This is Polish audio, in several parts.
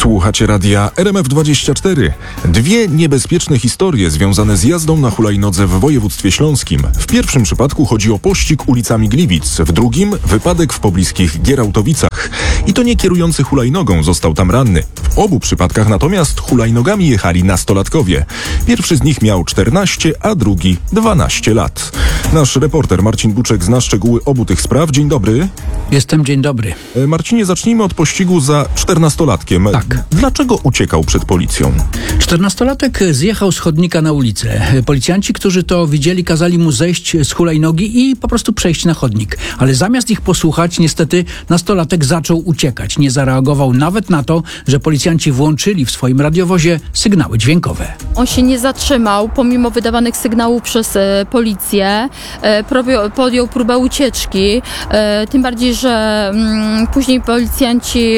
Słuchacie radia RMF24. Dwie niebezpieczne historie związane z jazdą na hulajnodze w województwie śląskim. W pierwszym przypadku chodzi o pościg ulicami Gliwic, w drugim wypadek w pobliskich Gierałtowicach. I to nie kierujący hulajnogą został tam ranny. W obu przypadkach natomiast hulajnogami jechali nastolatkowie. Pierwszy z nich miał 14, a drugi 12 lat. Nasz reporter Marcin Buczek zna szczegóły obu tych spraw. Dzień dobry. Jestem, dzień dobry. Marcinie, zacznijmy od pościgu za 14-latkiem. Tak. Dlaczego uciekał przed policją? 14-latek zjechał z chodnika na ulicę. Policjanci, którzy to widzieli, kazali mu zejść z hulajnogi i po prostu przejść na chodnik. Ale zamiast ich posłuchać, niestety nastolatek zaczął uciekać. Nie zareagował nawet na to, że policjanci włączyli w swoim radiowozie sygnały dźwiękowe. On się nie zatrzymał, pomimo wydawanych sygnałów przez policję. Podjął próbę ucieczki. Tym bardziej, że później policjanci...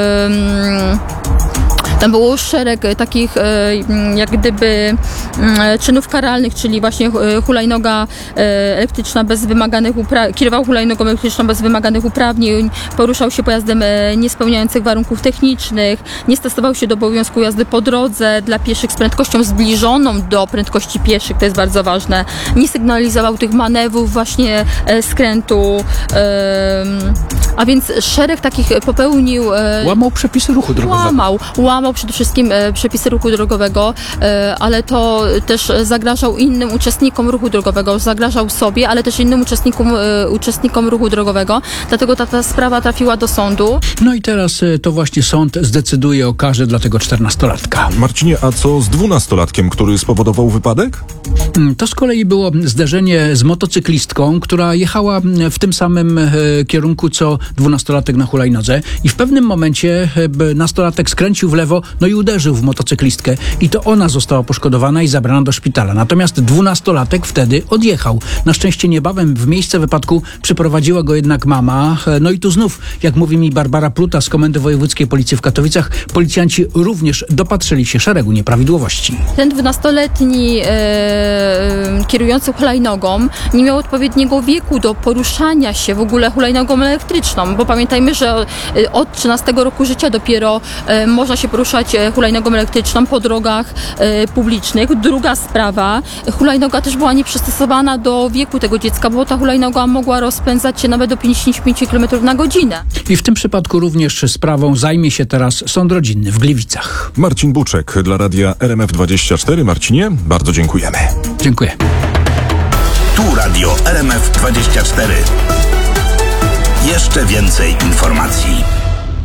Tam było szereg takich jak gdyby czynów karalnych, czyli właśnie hulajnoga elektryczna bez wymaganych kierował hulajnogą elektryczną bez wymaganych uprawnień, poruszał się pojazdem niespełniających warunków technicznych, nie stosował się do obowiązku jazdy po drodze dla pieszych z prędkością zbliżoną do prędkości pieszych, to jest bardzo ważne, nie sygnalizował tych manewrów właśnie skrętu, a więc szereg takich popełnił... Łamał przepisy ruchu drogowego. Łamał przede wszystkim przepisy ruchu drogowego, ale to też zagrażał innym uczestnikom ruchu drogowego, zagrażał sobie, ale też innym uczestnikom ruchu drogowego, dlatego ta sprawa trafiła do sądu. No i teraz to właśnie sąd zdecyduje o karze dla tego 14-latka. Marcinie, a co z 12-latkiem, który spowodował wypadek? To z kolei było zderzenie z motocyklistką, która jechała w tym samym kierunku co 12-latek na hulajnodze i w pewnym momencie nastolatek skręcił w lewo, no i uderzył w motocyklistkę i to ona została poszkodowana i zabrana do szpitala. Natomiast 12-latek wtedy odjechał. Na szczęście niebawem w miejsce wypadku przyprowadziła go jednak mama. No i tu znów, jak mówi mi Barbara Pluta z Komendy Wojewódzkiej Policji w Katowicach, policjanci również dopatrzyli się szeregu nieprawidłowości. Ten 12-letni kierujący hulajnogą nie miał odpowiedniego wieku do poruszania się w ogóle hulajnogą elektryczną, bo pamiętajmy, że od 13 roku życia dopiero można się poruszać hulajnogą elektryczną po drogach publicznych. Druga sprawa, hulajnoga też była nieprzystosowana do wieku tego dziecka, bo ta hulajnoga mogła rozpędzać się nawet do 55 km na godzinę. I w tym przypadku również sprawą zajmie się teraz sąd rodzinny w Gliwicach. Marcin Buczek dla radia RMF24. Marcinie, bardzo dziękujemy. Dziękuję. Tu radio RMF24. Jeszcze więcej informacji.